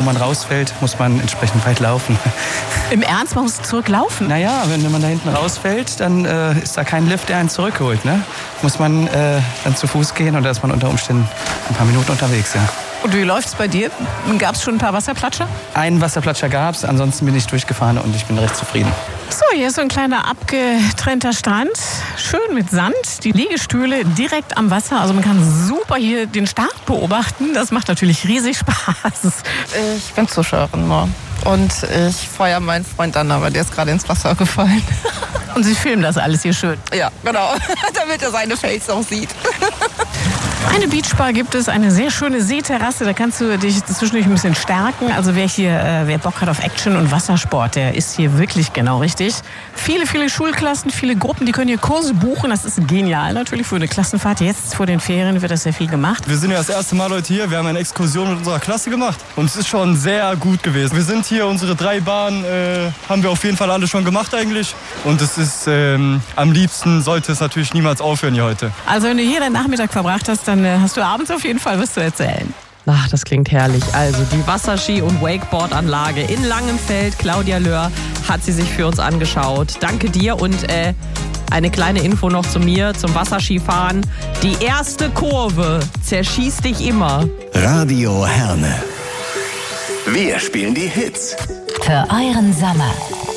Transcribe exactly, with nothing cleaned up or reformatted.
Wenn man rausfällt, muss man entsprechend weit laufen. Im Ernst, man muss zurücklaufen? Naja, wenn man da hinten rausfällt, dann äh, ist da kein Lift, der einen zurückholt. Ne? Muss man äh, dann zu Fuß gehen und da ist man unter Umständen ein paar Minuten unterwegs. Ja. Und wie läuft's bei dir? Gab es schon ein paar Wasserplatscher? Einen Wasserplatscher gab es, ansonsten bin ich durchgefahren und ich bin recht zufrieden. So, hier ist so ein kleiner abgetrennter Strand. Schön mit Sand, die Liegestühle direkt am Wasser. Also man kann super hier den Start beobachten. Das macht natürlich riesig Spaß. Ich bin Zuschauerin nur. Und ich feuer meinen Freund an, aber der ist gerade ins Wasser gefallen. Und Sie filmen das alles hier schön? Ja, genau. Damit er seine Face auch sieht. Eine Beachbar gibt es, eine sehr schöne Seeterrasse. Da kannst du dich zwischendurch ein bisschen stärken. Also wer hier, äh, wer Bock hat auf Action und Wassersport, der ist hier wirklich genau richtig. Viele, viele Schulklassen, viele Gruppen, die können hier Kurse buchen. Das ist genial natürlich für eine Klassenfahrt. Jetzt vor den Ferien wird das sehr viel gemacht. Wir sind ja das erste Mal heute hier. Wir haben eine Exkursion mit unserer Klasse gemacht. Und es ist schon sehr gut gewesen. Wir sind hier, unsere drei Bahnen äh, haben wir auf jeden Fall alle schon gemacht eigentlich. Und es ist, ähm, am liebsten sollte es natürlich niemals aufhören hier heute. Also wenn du hier deinen Nachmittag verbracht hast, dann äh, hast du abends auf jeden Fall was zu erzählen. Ach, das klingt herrlich. Also die Wasserski- und Wakeboard-Anlage in Langenfeld. Claudia Löhr hat sie sich für uns angeschaut. Danke dir und äh, eine kleine Info noch zu mir, zum Wasserskifahren. Die erste Kurve zerschießt dich immer. Radio Herne. Wir spielen die Hits. Für euren Sommer.